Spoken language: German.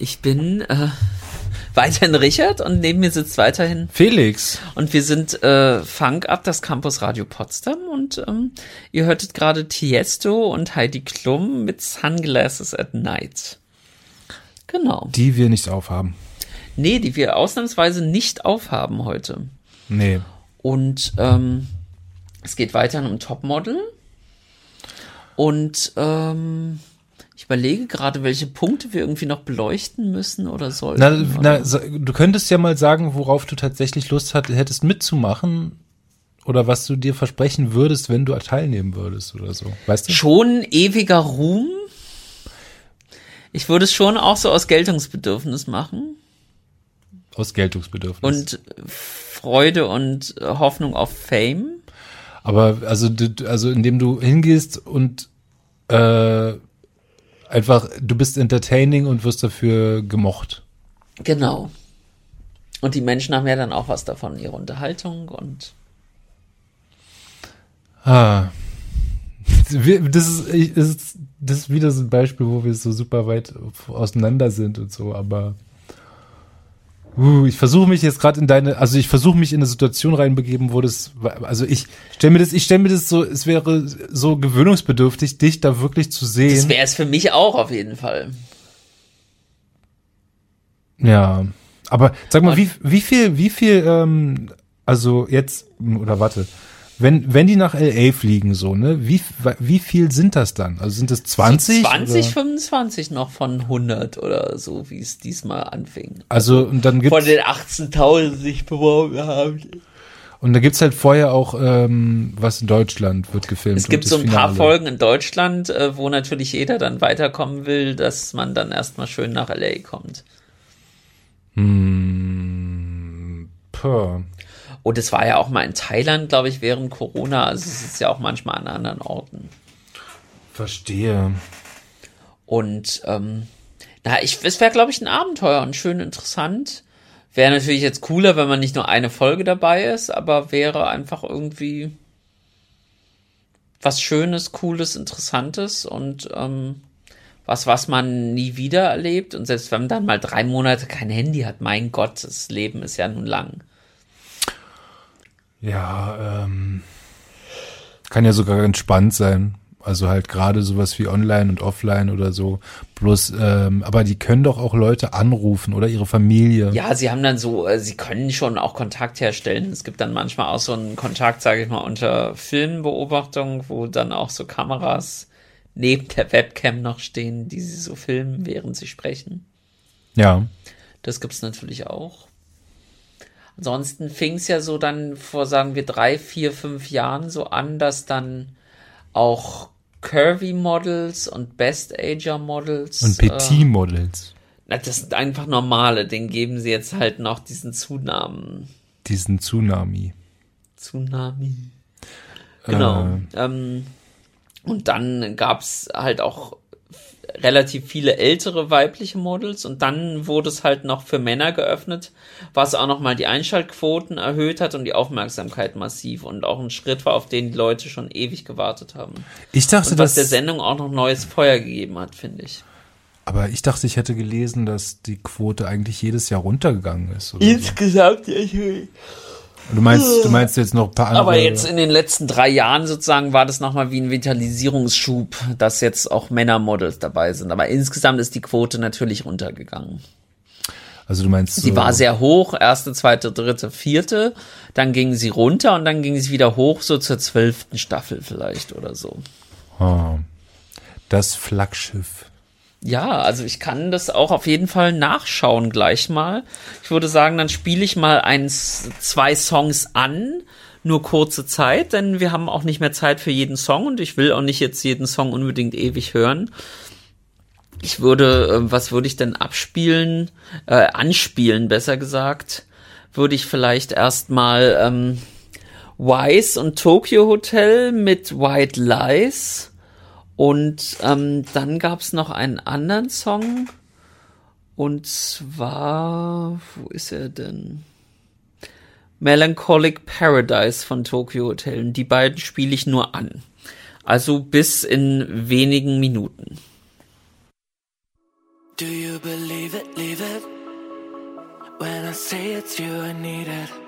Ich bin weiterhin Richard und neben mir sitzt weiterhin Felix. Und wir sind Funk Up, das Campus Radio Potsdam. Und ihr hörtet gerade Tiesto und Heidi Klum mit Sunglasses at Night. Genau. Die wir nicht aufhaben. Nee, die wir ausnahmsweise nicht aufhaben heute. Nee. Und es geht weiterhin um Topmodel. Und ich überlege gerade, welche Punkte wir irgendwie noch beleuchten müssen oder sollten. Du könntest ja mal sagen, worauf du tatsächlich Lust hättest mitzumachen oder was du dir versprechen würdest, wenn du teilnehmen würdest oder so. Weißt du? Schon ewiger Ruhm. Ich würde es schon auch so aus Geltungsbedürfnis machen. Aus Geltungsbedürfnis. Und Freude und Hoffnung auf Fame. Aber also indem du hingehst und einfach, du bist entertaining und wirst dafür gemocht. Genau. Und die Menschen haben ja dann auch was davon, ihre Unterhaltung und das ist wieder so ein Beispiel, wo wir so super weit auseinander sind und so, aber ich versuche mich jetzt gerade ich versuche mich in eine Situation reinbegeben, wo ich stelle mir das so, es wäre so gewöhnungsbedürftig, dich da wirklich zu sehen. Das wäre es für mich auch auf jeden Fall. Ja, aber sag mal, wie viel, also jetzt, oder warte, wenn die nach LA fliegen, so, ne, wie viel sind das dann? Also sind es 20? So 20, oder? 25 noch von 100 oder so, wie es diesmal anfing. Also, und dann gibt's. Von den 18.000 sich beworben haben. Und da gibt's halt vorher auch, was in Deutschland wird gefilmt. Es gibt so ein paar Folgen in Deutschland, wo natürlich jeder dann weiterkommen will, dass man dann erstmal schön nach LA kommt. Und es war ja auch mal in Thailand, glaube ich, während Corona. Also es ist ja auch manchmal an anderen Orten. Verstehe. Und es wäre, glaube ich, ein Abenteuer und schön interessant. Wäre natürlich jetzt cooler, wenn man nicht nur eine Folge dabei ist, aber wäre einfach irgendwie was Schönes, Cooles, Interessantes und was man nie wieder erlebt. Und selbst wenn man dann mal 3 Monate kein Handy hat, mein Gott, das Leben ist ja nun lang. Ja, kann ja sogar ganz spannend sein. Also halt gerade sowas wie online und offline oder so. Bloß, aber die können doch auch Leute anrufen oder ihre Familie. Ja, sie haben dann sie können schon auch Kontakt herstellen. Es gibt dann manchmal auch so einen Kontakt, sage ich mal, unter Filmbeobachtung, wo dann auch so Kameras neben der Webcam noch stehen, die sie so filmen, während sie sprechen. Ja. Das gibt's natürlich auch. Ansonsten fing es ja so dann vor, sagen wir, 3, 4, 5 Jahren so an, dass dann auch Curvy-Models und Best-Ager-Models und Petit-Models. Das sind einfach normale, denen geben sie jetzt halt noch diesen Zunamen. Diesen Tsunami. Genau. Und dann gab's halt auch relativ viele ältere weibliche Models und dann wurde es halt noch für Männer geöffnet, was auch nochmal die Einschaltquoten erhöht hat und die Aufmerksamkeit massiv und auch ein Schritt war, auf den die Leute schon ewig gewartet haben. Ich dachte, und was der Sendung auch noch neues Feuer gegeben hat, finde ich. Aber ich dachte, ich hätte gelesen, dass die Quote eigentlich jedes Jahr runtergegangen ist. Oder Insgesamt, ja. Du meinst jetzt noch ein paar andere. Aber jetzt in den letzten 3 Jahren sozusagen war das nochmal wie ein Vitalisierungsschub, dass jetzt auch Männermodels dabei sind. Aber insgesamt ist die Quote natürlich runtergegangen. Also du meinst sie war sehr hoch, 1., 2., 3., 4., dann ging sie runter und dann ging sie wieder hoch, so zur 12. Staffel vielleicht oder so. Das Flaggschiff. Ja, also ich kann das auch auf jeden Fall nachschauen gleich mal. Ich würde sagen, dann spiele ich mal 2 Songs an, nur kurze Zeit, denn wir haben auch nicht mehr Zeit für jeden Song und ich will auch nicht jetzt jeden Song unbedingt ewig hören. Ich würde, was würde ich denn anspielen, besser gesagt, würde ich vielleicht erstmal Wise und Tokyo Hotel mit White Lies. Und dann gab's noch einen anderen Song. Und zwar, wo ist er denn? Melancholic Paradise von Tokyo Hotel. Und die beiden spiele ich nur an. Also bis in wenigen Minuten. Do you believe it, leave it? When I say it's you, I need it.